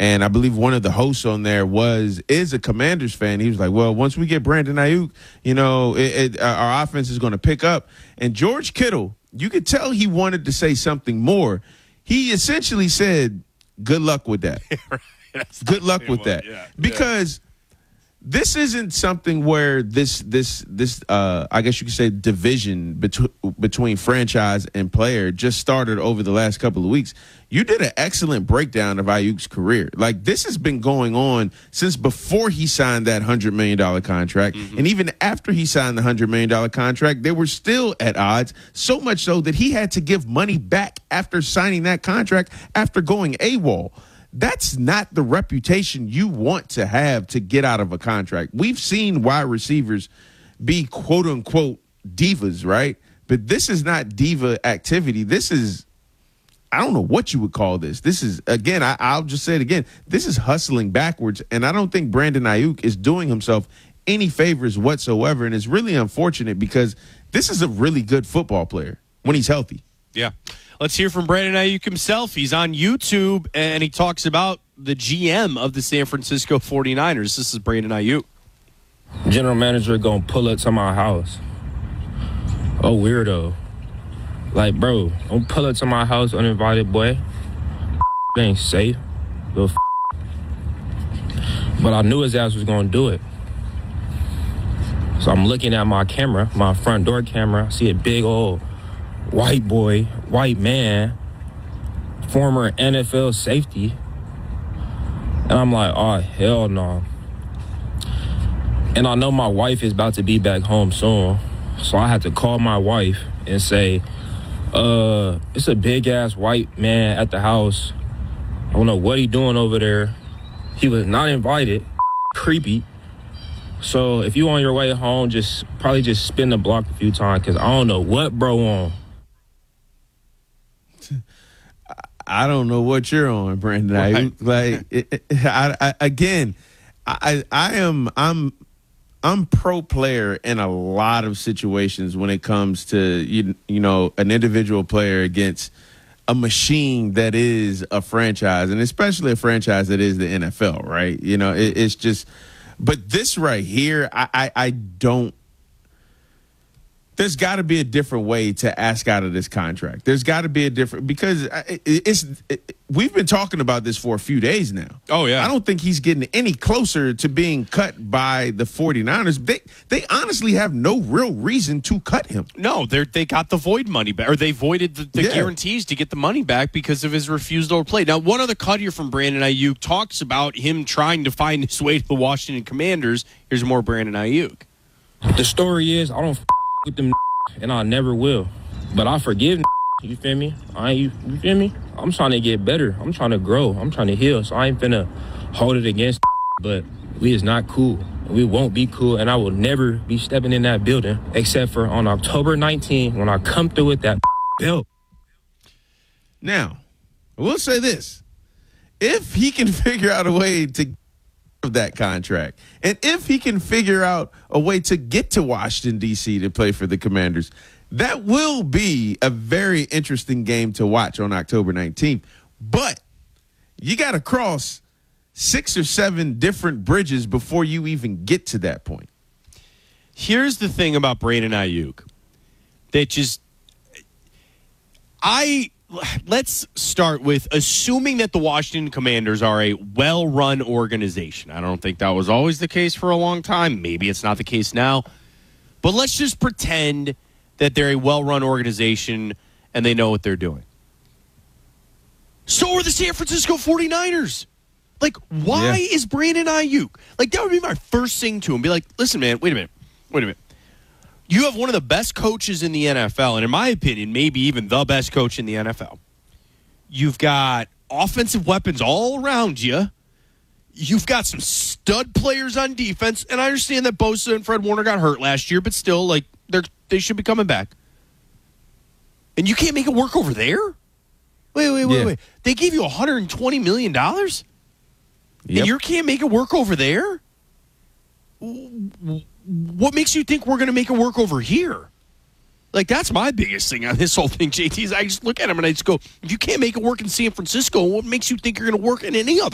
And I believe one of the hosts on there is a Commanders fan. He was like, well, once we get Brandon Ayuk, our offense is going to pick up. And George Kittle, you could tell he wanted to say something more. He essentially said, good luck with that. Good luck with that. Yeah. Because this isn't something where this I guess you could say division between franchise and player just started over the last couple of weeks. You did an excellent breakdown of Ayuk's career. Like, this has been going on since before he signed that $100 million contract. Mm-hmm. And even after he signed the $100 million contract, they were still at odds, so much so that he had to give money back after signing that contract after going AWOL. That's not the reputation you want to have to get out of a contract. We've seen wide receivers be quote unquote divas, right? But this is not diva activity. This is, I don't know what you would call this. This is, again, I'll just say it again. This is hustling backwards. And I don't think Brandon Ayuk is doing himself any favors whatsoever. And it's really unfortunate because this is a really good football player when he's healthy. Yeah. Let's hear from Brandon Ayuk himself. He's on YouTube, and he talks about the GM of the San Francisco 49ers. This is Brandon Ayuk. General manager going to pull up to my house. Oh, weirdo. Like, bro, don't pull up to my house uninvited, boy. It ain't safe. Little But I knew his ass was going to do it. So I'm looking at my camera, my front door camera. I see a big old white man, former NFL safety. And I'm like, oh, hell no. And I know my wife is about to be back home soon. So I had to call my wife and say, it's a big-ass white man at the house. I don't know what he doing over there. He was not invited. Creepy. So if you on your way home, probably just spin the block a few times because I don't know what bro on. I don't know what you're on, Brandon. I'm pro player in a lot of situations when it comes to an individual player against a machine that is a franchise, and especially a franchise that is the NFL, right? It's just, but this right here, I don't. There's got to be a different way to ask out of this contract. There's got to be a different, because we've been talking about this for a few days now. Oh, yeah. I don't think he's getting any closer to being cut by the 49ers. They honestly have no real reason to cut him. No, they got the void money back, or they voided the guarantees to get the money back because of his refusal to play. Now, one other cut here from Brandon Ayuk talks about him trying to find his way to the Washington Commanders. Here's more Brandon Ayuk. The story is, I don't with them and I never will. But I forgive you feel me? You feel me? I'm trying to get better. I'm trying to grow. I'm trying to heal. So I ain't finna hold it against but we is not cool. We won't be cool, and I will never be stepping in that building except for on October 19th when I come through with that belt. Now, I will say this. If he can figure out a way to of that contract, and if he can figure out a way to get to Washington, D.C. to play for the Commanders, that will be a very interesting game to watch on October 19th. But you got to cross 6 or 7 different bridges before you even get to that point. Here's the thing about Brandon Ayuk that let's start with assuming that the Washington Commanders are a well-run organization. I don't think that was always the case for a long time. Maybe it's not the case now. But let's just pretend that they're a well-run organization and they know what they're doing. So are the San Francisco 49ers. Like, why is Brandon Ayuk? Like, that would be my first thing to him. Be like, listen, man, wait a minute. You have one of the best coaches in the NFL, and in my opinion, maybe even the best coach in the NFL. You've got offensive weapons all around you. You've got some stud players on defense, and I understand that Bosa and Fred Warner got hurt last year, but still, like, they should be coming back. And you can't make it work over there? Wait. They gave you $120 million? Yep. And you can't make it work over there? What makes you think we're going to make it work over here? Like, that's my biggest thing on this whole thing, JT, is I just look at him and I just go, if you can't make it work in San Francisco, what makes you think you're going to work in any other